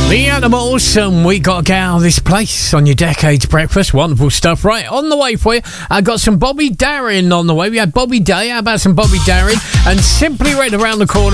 The Animals, and we got to get out of this place on your Decades Breakfast. Wonderful stuff. Right, on the way for you, I got some Bobby Darin on the way. We had Bobby Day. How about some Bobby Darin? And Simply Red around the corner.